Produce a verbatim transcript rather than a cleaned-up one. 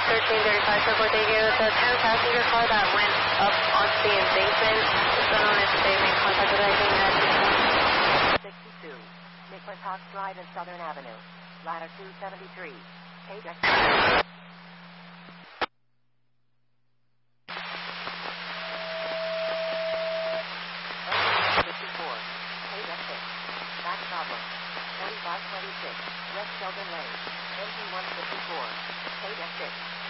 thirteen thirty-five, Circle, thank you. The ten passenger car that went up onto the embankment is still known as they made contact with, I think, at sixty-two, McClintock Drive and Southern Avenue, ladder two seventy-three, page X. fifty-four, page X six, back problem, forty-five twenty-six, West Sheldon Lane, engine one fifty-four, page X six.